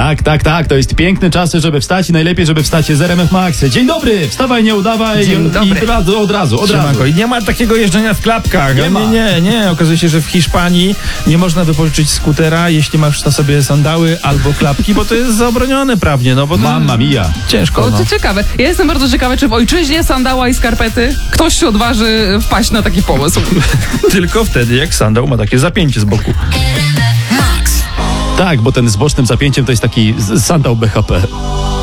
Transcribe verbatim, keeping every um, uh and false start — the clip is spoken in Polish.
Tak, tak, tak, to jest piękny czas, żeby wstać i najlepiej, żeby wstać z R M F Max. Dzień dobry, wstawaj, nie udawaj. Dzień i, dobry. I od razu, od razu, od razu. Siemanko. I nie ma takiego jeżdżenia w klapkach. Nie Nie, ma. nie, nie, nie. Okazuje się, że w Hiszpanii nie można wypożyczyć skutera, jeśli masz na sobie sandały albo klapki, bo to jest zabronione prawnie, no bo to Mamma mia. ciężko, O, no. to ciekawe. Ja jestem bardzo ciekawa, czy w ojczyźnie sandała i skarpety ktoś się odważy wpaść na taki pomysł. Tylko wtedy, jak sandał ma takie zapięcie z boku. Tak, bo ten z bocznym zapięciem to jest taki z- sandał B H P.